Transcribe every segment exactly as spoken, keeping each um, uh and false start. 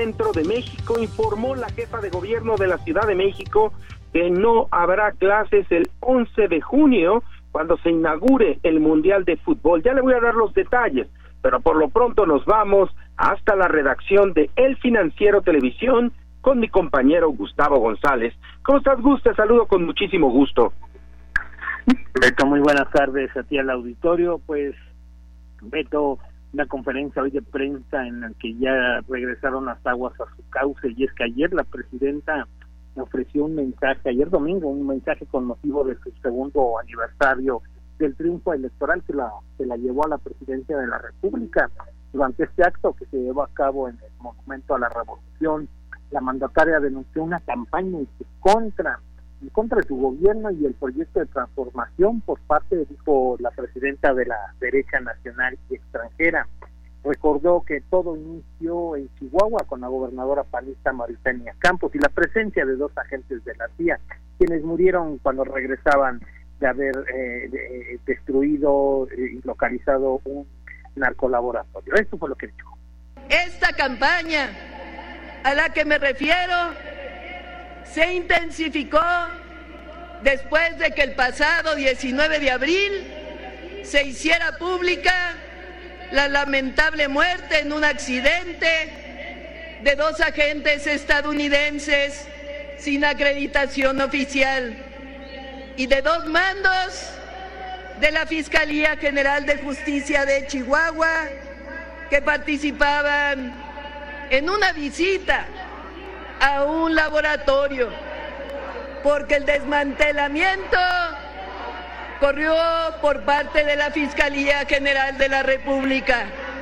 centro de México, informó la jefa de gobierno de la Ciudad de México que no habrá clases el once de junio, cuando se inaugure el Mundial de Fútbol. Ya le voy a dar los detalles, pero por lo pronto nos vamos hasta la redacción de El Financiero Televisión con mi compañero Gustavo González. ¿Cómo estás, Gus? Te saludo con muchísimo gusto. Beto, muy buenas tardes a ti al auditorio. Pues, Beto, una conferencia hoy de prensa en la que ya regresaron las aguas a su cauce, y es que ayer la presidenta ofreció un mensaje, ayer domingo, un mensaje con motivo de su segundo aniversario del triunfo electoral que la, que la llevó a la presidencia de la República. Durante este acto que se llevó a cabo en el Monumento a la Revolución, la mandataria denunció una campaña en contra, en contra de su gobierno y el proyecto de transformación por parte, dijo la presidenta, de la derecha nacional y extranjera. Recordó que todo inició en Chihuahua con la gobernadora panista Maritania Campos y la presencia de dos agentes de la C I A, quienes murieron cuando regresaban de haber eh, de, destruido y localizado un narcolaboratorio. Esto fue lo que dijo. Esta campaña a la que me refiero se intensificó después de que el pasado diecinueve de abril se hiciera pública la lamentable muerte en un accidente de dos agentes estadounidenses sin acreditación oficial y de dos mandos de la Fiscalía General de Justicia de Chihuahua que participaban en una visita a un laboratorio, porque el desmantelamiento corrió por parte de la Fiscalía General de la República.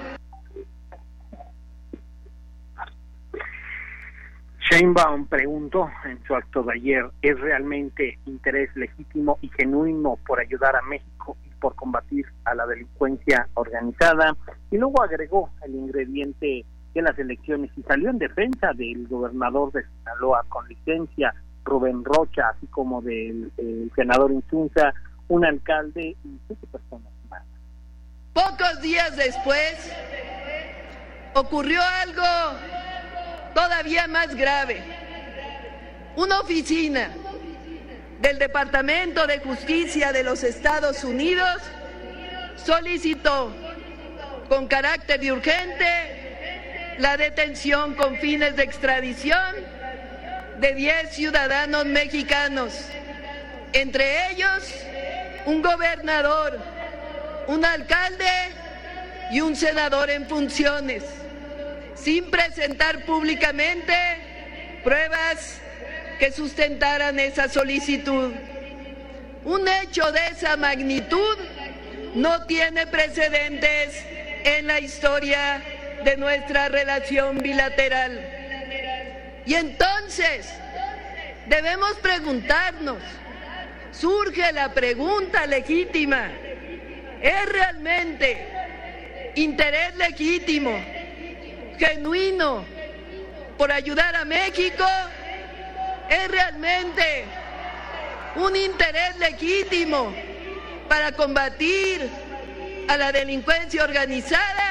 Sheinbaum preguntó en su acto de ayer: ¿es realmente interés legítimo y genuino por ayudar a México y por combatir a la delincuencia organizada? Y luego agregó el ingrediente de las elecciones y salió en defensa del gobernador de Sinaloa con licencia, Rubén Rocha, así como del, del senador Insunza, un alcalde y siete personas más. Pocos días después ocurrió algo todavía más grave. Una oficina del Departamento de Justicia de los Estados Unidos solicitó con carácter de urgente la detención con fines de extradición de diez ciudadanos mexicanos, entre ellos un gobernador, un alcalde y un senador en funciones, sin presentar públicamente pruebas que sustentaran esa solicitud. Un hecho de esa magnitud no tiene precedentes en la historia de nuestra relación bilateral. Y entonces debemos preguntarnos, surge la pregunta legítima: ¿es realmente interés legítimo, genuino, por ayudar a México? ¿Es realmente un interés legítimo para combatir a la delincuencia organizada?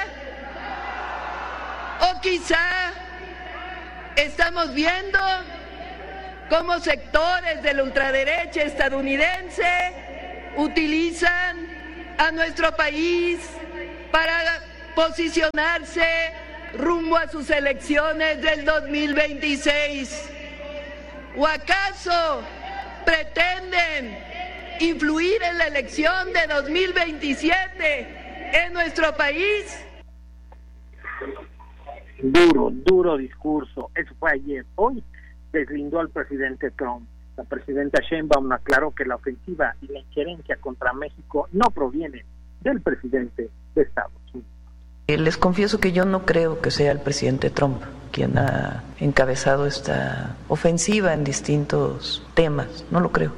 ¿O quizá estamos viendo cómo sectores de la ultraderecha estadounidense utilizan a nuestro país para posicionarse rumbo a sus elecciones del dos mil veintiséis? ¿O acaso pretenden influir en la elección de dos mil veintisiete en nuestro país? Duro, duro discurso. Eso fue ayer. Hoy deslindó al presidente Trump. La presidenta Sheinbaum aclaró que la ofensiva y la injerencia contra México no provienen del presidente de Estados Unidos. Les confieso que yo no creo que sea el presidente Trump quien ha encabezado esta ofensiva en distintos temas. No lo creo.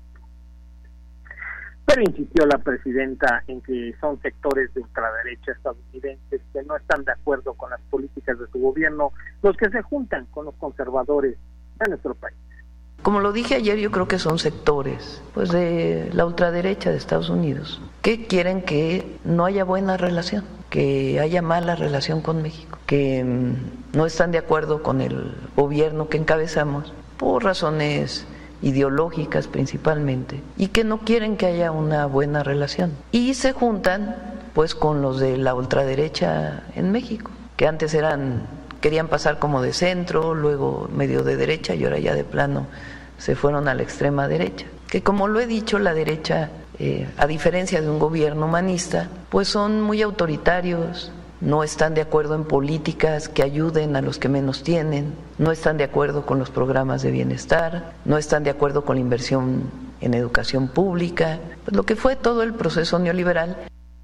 Pero insistió la presidenta en que son sectores de ultraderecha estadounidenses que no están de acuerdo con las políticas de su gobierno los que se juntan con los conservadores de nuestro país. Como lo dije ayer, yo creo que son sectores pues de la ultraderecha de Estados Unidos. que quieren que no haya buena relación, que haya mala relación con México, que mmm, no están de acuerdo con el gobierno que encabezamos por razones ideológicas principalmente, y que no quieren que haya una buena relación. Y se juntan pues con los de la ultraderecha en México, que antes eran, querían pasar como de centro, luego medio de derecha y ahora ya de plano se fueron a la extrema derecha. Que como lo he dicho, la derecha, eh, a diferencia de un gobierno humanista, pues son muy autoritarios, no están de acuerdo en políticas que ayuden a los que menos tienen, no están de acuerdo con los programas de bienestar, no están de acuerdo con la inversión en educación pública, pues lo que fue todo el proceso neoliberal.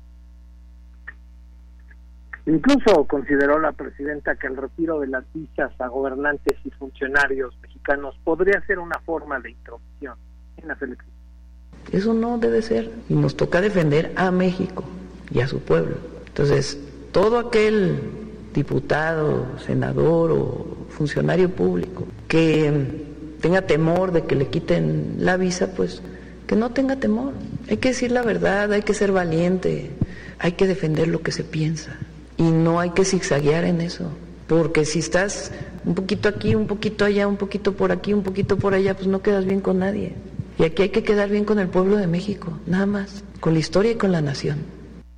Incluso consideró la presidenta que el retiro de las visas a gobernantes y funcionarios mexicanos podría ser una forma de intromisión en las elecciones. Eso no debe ser, y nos toca defender a México y a su pueblo. Entonces, todo aquel diputado, senador o funcionario público que tenga temor de que le quiten la visa, pues que no tenga temor. Hay que decir la verdad, hay que ser valiente, hay que defender lo que se piensa y no hay que zigzaguear en eso, porque si estás un poquito aquí, un poquito allá, un poquito por aquí, un poquito por allá, pues no quedas bien con nadie. Y aquí hay que quedar bien con el pueblo de México, nada más, con la historia y con la nación.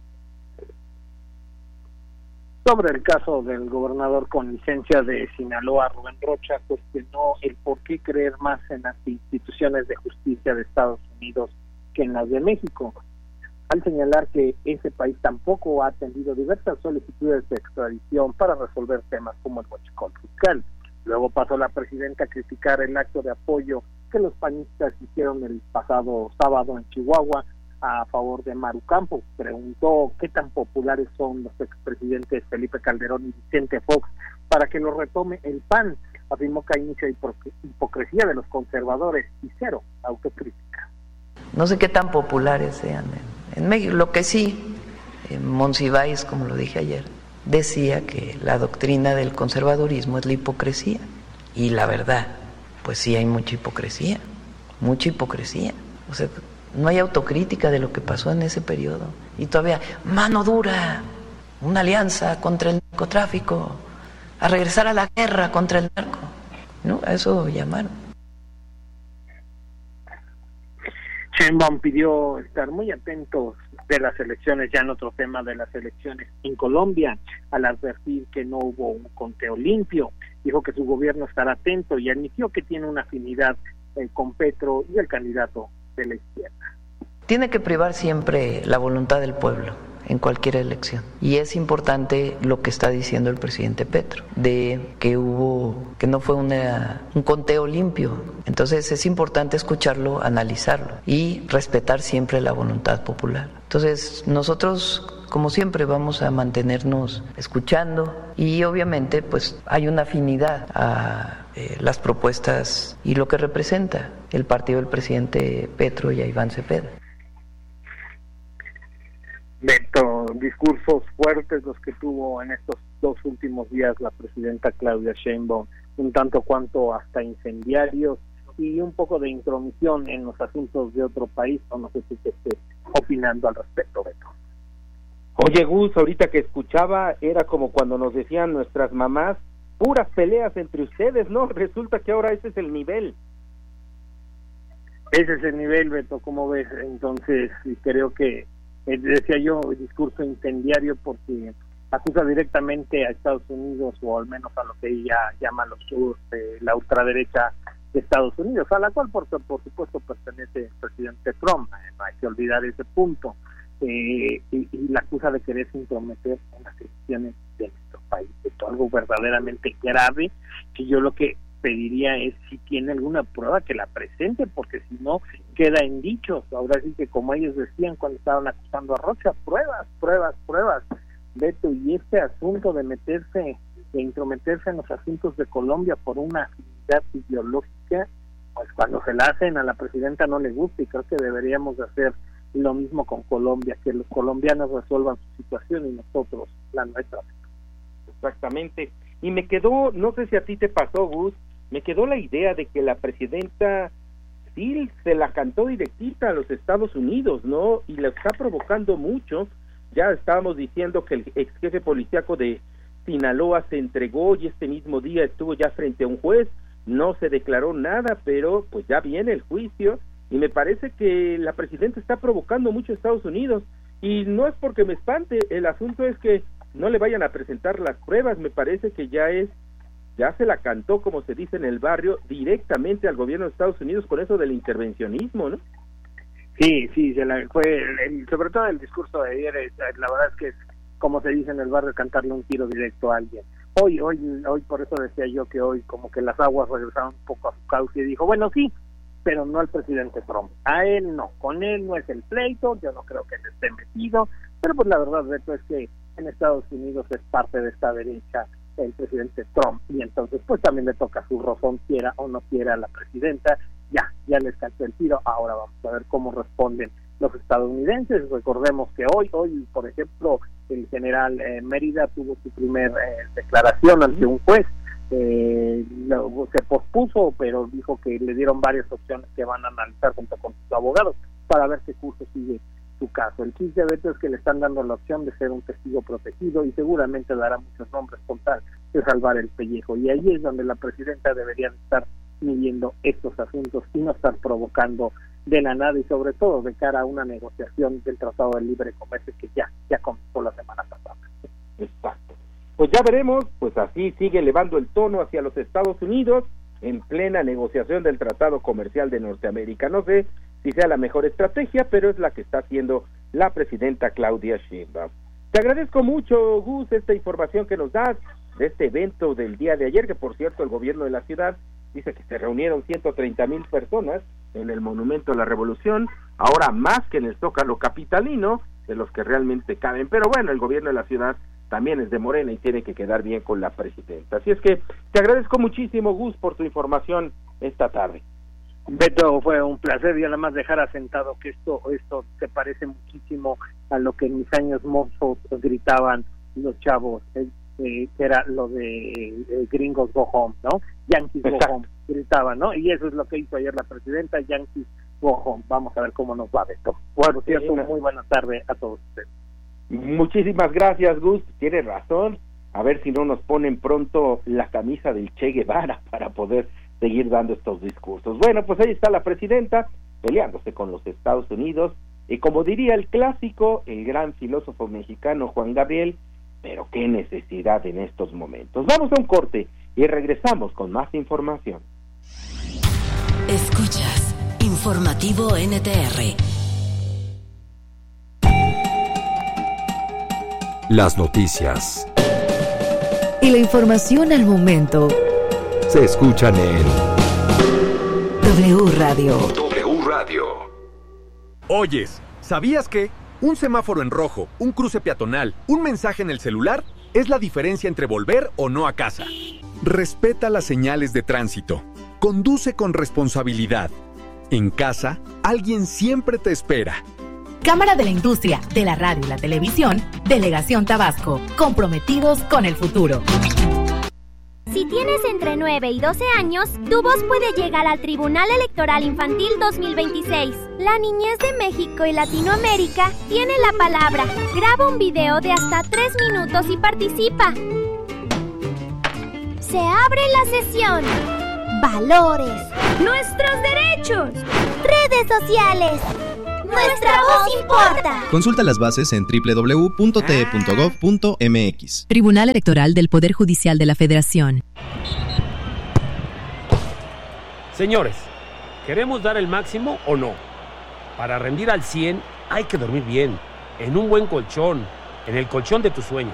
Sobre el caso del gobernador con licencia de Sinaloa, Rubén Rocha, cuestionó el por qué creer más en las instituciones de justicia de Estados Unidos que en las de México, al señalar que ese país tampoco ha atendido diversas solicitudes de extradición para resolver temas como el huachicol fiscal. Luego pasó la presidenta a criticar el acto de apoyo que los panistas hicieron el pasado sábado en Chihuahua a favor de Maru Campos. Preguntó qué tan populares son los expresidentes Felipe Calderón y Vicente Fox para que lo retome el P A N. Afirmó que hay mucha hipocresía de los conservadores y cero autocrítica. No sé qué tan populares sean en, en México. Lo que sí, Monsiváis, como lo dije ayer, decía que la doctrina del conservadurismo es la hipocresía. Y la verdad, pues sí hay mucha hipocresía, mucha hipocresía. O sea, no hay autocrítica de lo que pasó en ese periodo. Y todavía, mano dura, una alianza contra el narcotráfico, a regresar a la guerra contra el narco. ¿No? A eso llamaron. Sheinbaum pidió estar muy atentos de las elecciones, ya en otro tema de las elecciones en Colombia, al advertir que no hubo un conteo limpio. Dijo que su gobierno estará atento y admitió que tiene una afinidad eh, con Petro y el candidato de la izquierda. Tiene que privar siempre la voluntad del pueblo en cualquier elección, y es importante lo que está diciendo el presidente Petro, de que hubo, que no fue una, un conteo limpio. Entonces es importante escucharlo, analizarlo y respetar siempre la voluntad popular. Entonces nosotros, como siempre, vamos a mantenernos escuchando y obviamente pues hay una afinidad a eh, las propuestas y lo que representa el partido del presidente Petro y a Iván Cepeda. Beto, discursos fuertes los que tuvo en estos dos últimos días la presidenta Claudia Sheinbaum, un tanto cuanto hasta incendiarios y un poco de intromisión en los asuntos de otro país. O no sé si te estés opinando al respecto, Beto. Oye, Gus, ahorita que escuchaba, era como cuando nos decían nuestras mamás, puras peleas entre ustedes, ¿no? Resulta que ahora ese es el nivel. Ese es el nivel, Beto, ¿cómo ves? Entonces, creo que, eh, decía yo, discurso incendiario porque acusa directamente a Estados Unidos, o al menos a lo que ella llama los sur, eh, la ultraderecha de Estados Unidos, a la cual por, por supuesto pertenece el presidente Trump, eh, no hay que olvidar ese punto. Eh, y, y la acusa de querer intrometer en las elecciones de nuestro país. Esto es algo verdaderamente grave, que yo lo que pediría es, si tiene alguna prueba, que la presente, porque si no, queda en dichos. Ahora sí que, como ellos decían cuando estaban acusando a Rocha, pruebas, pruebas, pruebas, Beto. Y este asunto de meterse, de intrometerse en los asuntos de Colombia por una afinidad ideológica, pues cuando se la hacen a la presidenta no le gusta, y creo que deberíamos hacer lo mismo con Colombia, que los colombianos resuelvan su situación y nosotros la nuestra. Exactamente. Y me quedó, no sé si a ti te pasó, Gus, me quedó la idea de que la presidenta sí se la cantó directita a los Estados Unidos, ¿no? Y le está provocando mucho. Ya estábamos diciendo que el ex jefe policíaco de Sinaloa se entregó y este mismo día estuvo ya frente a un juez, no se declaró nada, pero pues ya viene el juicio y me parece que la presidenta está provocando mucho a Estados Unidos y no es porque me espante, el asunto es que no le vayan a presentar las pruebas, me parece que ya es, ya se la cantó, como se dice en el barrio, directamente al gobierno de Estados Unidos con eso del intervencionismo, ¿no? Sí, sí, se la, fue, el, sobre todo el discurso de ayer, es, la verdad es que es, como se dice en el barrio, cantarle un tiro directo a alguien. Hoy, hoy, hoy, por eso decía yo que hoy como que las aguas regresaron un poco a su cauce y dijo, bueno, sí, pero no al presidente Trump. A él no, con él no es el pleito, yo no creo que él esté metido, pero pues la verdad, Beto, es que en Estados Unidos es parte de esta derecha el presidente Trump, y entonces pues también le toca su rozón, quiera o no quiera a la presidenta. Ya, ya les cantó el tiro, ahora vamos a ver cómo responden los estadounidenses. Recordemos que hoy, hoy por ejemplo, el general eh, Mérida tuvo su primer eh, declaración ante un juez, eh, lo, se pospuso, pero dijo que le dieron varias opciones que van a analizar junto con sus abogados para ver qué curso sigue su caso. El chiste, Beto, es que le están dando la opción de ser un testigo protegido y seguramente dará muchos nombres con tal de salvar el pellejo, y ahí es donde la presidenta debería estar midiendo estos asuntos y no estar provocando de la nada, y sobre todo de cara a una negociación del Tratado de Libre Comercio que ya, ya comenzó la semana pasada. Exacto. Pues ya veremos, pues así sigue elevando el tono hacia los Estados Unidos en plena negociación del Tratado Comercial de Norteamérica. No sé si sea la mejor estrategia, pero es la que está haciendo la presidenta Claudia Sheinbaum. Te agradezco mucho, Gus, esta información que nos das de este evento del día de ayer, que por cierto el gobierno de la ciudad dice que se reunieron ciento treinta mil personas en el Monumento a la Revolución, ahora más que en el Zócalo capitalino, de los que realmente caben, pero bueno, el gobierno de la ciudad también es de Morena y tiene que quedar bien con la presidenta. Así es que te agradezco muchísimo, Gus, por tu información esta tarde. Beto, fue un placer, y además dejar asentado que esto esto se parece muchísimo a lo que en mis años mozos gritaban los chavos, eh, eh, que era lo de eh, gringos go home, ¿no? Yankees Exacto. Go home, gritaban, ¿no? Y eso es lo que hizo ayer la presidenta, Yankees go home. Vamos a ver cómo nos va, Beto. Bueno, cierto, sí, una muy buena tarde a todos ustedes. Muchísimas gracias, Gus, tienes razón, a ver si no nos ponen pronto la camisa del Che Guevara para poder seguir dando estos discursos. Bueno, pues ahí está la presidenta peleándose con los Estados Unidos, y como diría el clásico, el gran filósofo mexicano Juan Gabriel, pero qué necesidad en estos momentos. Vamos a un corte y regresamos con más información. Escuchas Informativo N T R. Las noticias y la información al momento se escuchan en W Radio. W Radio. Oyes, ¿sabías que un semáforo en rojo, un cruce peatonal, un mensaje en el celular es la diferencia entre volver o no a casa? Respeta las señales de tránsito. Conduce con responsabilidad. En casa, alguien siempre te espera. Cámara de la Industria, de la Radio y la Televisión, Delegación Tabasco, comprometidos con el futuro. Si tienes entre nueve y doce años, tu voz puede llegar al Tribunal Electoral Infantil dos mil veintiséis. La niñez de México y Latinoamérica tiene la palabra. Graba un video de hasta tres minutos y participa. Se abre la sesión. Valores. Nuestros derechos. Redes sociales. Nuestra voz importa. Consulta las bases en doble u doble u doble u punto t e punto gov punto m x. Tribunal Electoral del Poder Judicial de la Federación. Señores, ¿queremos dar el máximo o no? Para rendir al cien hay que dormir bien, en un buen colchón, en el colchón de tus sueños.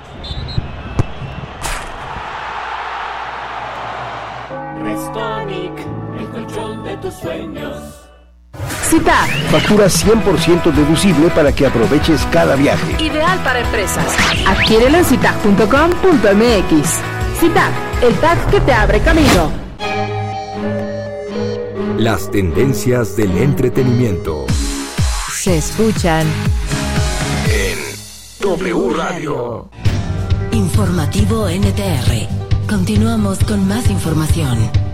Restonic, el colchón de tus sueños. Citac. Factura cien por ciento deducible para que aproveches cada viaje. Ideal para empresas. Adquiérelo en citac punto com punto m x. Citac, el tag que te abre camino. Las tendencias del entretenimiento se escuchan en W Radio. Informativo N T R. Continuamos con más información.